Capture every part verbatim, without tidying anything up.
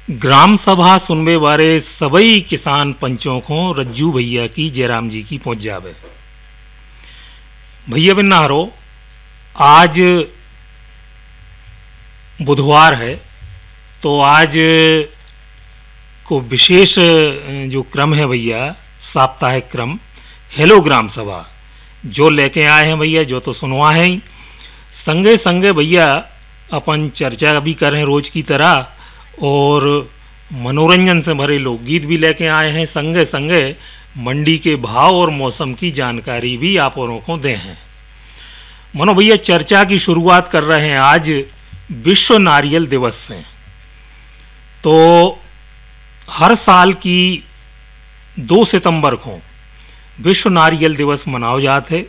ग्राम सभा सुनबे बारे सबई किसान पंचों को रज्जू भैया की जयराम जी की पहुंच जावे। भैया बिन नारो, आज बुधवार है तो आज को विशेष जो क्रम है भैया, साप्ताहिक क्रम हेलो ग्राम सभा जो लेके आए हैं भैया, जो तो सुनवा है ही। संगे संगे भैया अपन चर्चा भी करें रोज की तरह और मनोरंजन से भरे लोकगीत भी लेके आए हैं। संगे संगे मंडी के भाव और मौसम की जानकारी भी आप औरों को दे हैं। मनो भैया, चर्चा की शुरुआत कर रहे हैं आज विश्व नारियल दिवस से। तो हर साल की दो सितंबर को विश्व नारियल दिवस मनाओ जाते।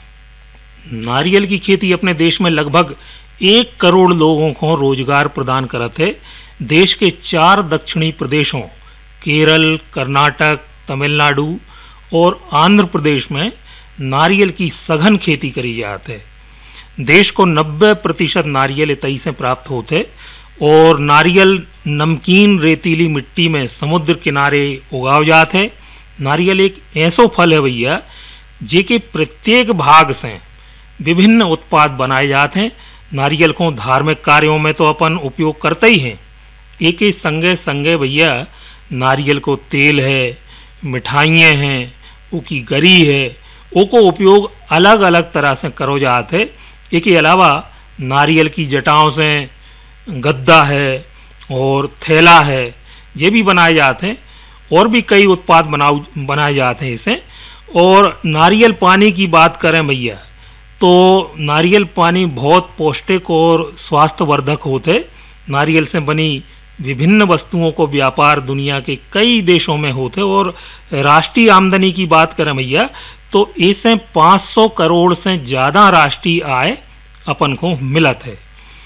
नारियल की खेती अपने देश में लगभग एक करोड़ लोगों को रोजगार प्रदान करते। देश के चार दक्षिणी प्रदेशों केरल, कर्नाटक, तमिलनाडु और आंध्र प्रदेश में नारियल की सघन खेती करी जाती है। देश को नब्बे प्रतिशत नारियल इतई से प्राप्त होते और नारियल नमकीन रेतीली मिट्टी में समुद्र किनारे उगाव जाते। नारियल एक ऐसो फल है भैया जेके प्रत्येक भाग से विभिन्न उत्पाद बनाए जाते हैं। नारियल को धार्मिक कार्यों में तो अपन उपयोग करते ही हैं, एक ही संगे संगे भैया नारियल को तेल है, मिठाइयाँ हैं, उसकी गरी है, उको उपयोग अलग अलग तरह से करो जाते। एक के अलावा नारियल की जटाओं से गद्दा है और थैला है, ये भी बनाए जाते हैं और भी कई उत्पाद बनाओ बनाए जाते हैं इसे। और नारियल पानी की बात करें भैया तो नारियल पानी बहुत पौष्टिक और स्वास्थ्यवर्धक होते। नारियल से बनी विभिन्न वस्तुओं को व्यापार दुनिया के कई देशों में होते और राष्ट्रीय आमदनी की बात करें भैया तो इससे पाँच सौ करोड़ से ज़्यादा राष्ट्रीय आय अपन को मिलत है।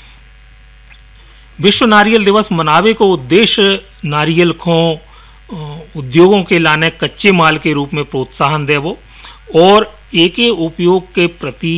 विश्व नारियल दिवस मनावे को उद्देश्य नारियल को उद्योगों के लाने कच्चे माल के रूप में प्रोत्साहन देवो और एके उपयोग के प्रति